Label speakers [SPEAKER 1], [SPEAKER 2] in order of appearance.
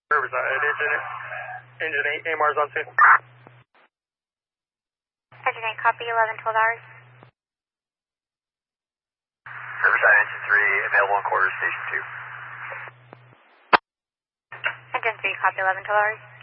[SPEAKER 1] Riverside, engine 8, AMR's on scene.
[SPEAKER 2] Engine 8, copy, 11, 12 hours.
[SPEAKER 3] Riverside, engine 3, available on quarters, station 2.
[SPEAKER 2] Engine 3, copy, 11, 12 hours.